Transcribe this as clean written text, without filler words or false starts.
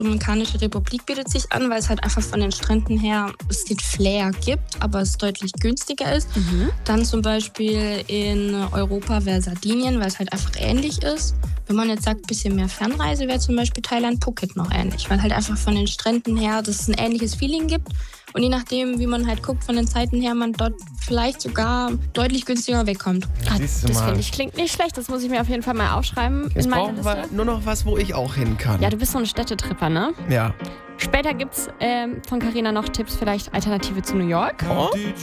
Dominikanische Republik bietet sich an, weil es halt einfach von den Stränden her es den Flair gibt, aber es deutlich günstiger ist. Dann zum Beispiel in Europa wäre Sardinien, weil es halt einfach ähnlich ist. Wenn man jetzt sagt, ein bisschen mehr Fernreise, wäre zum Beispiel Thailand Phuket noch ähnlich, weil halt einfach von den Stränden her das ein ähnliches Feeling gibt. Und je nachdem, wie man halt guckt, von den Zeiten her, man dort vielleicht sogar deutlich günstiger wegkommt. Das finde ich klingt nicht schlecht. Das muss ich mir auf jeden Fall mal aufschreiben. Jetzt in meine brauchen wir Liste. nur noch was, wo ich auch hin kann. Ja, du bist so ein Städtetripper, ne? Ja. Später gibt's von Carina noch Tipps, vielleicht Alternative zu New York. Oh.